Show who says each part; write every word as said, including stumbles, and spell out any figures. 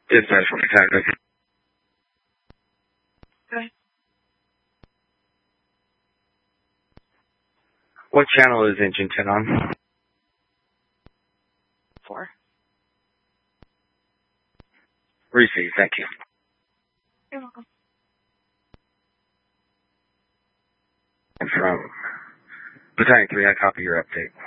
Speaker 1: Dispatch from Canada.
Speaker 2: Okay.
Speaker 1: What channel is engine ten on?
Speaker 2: Four.
Speaker 1: Receive, thank you.
Speaker 2: You're welcome.
Speaker 1: And from Battalion three, I copy your update.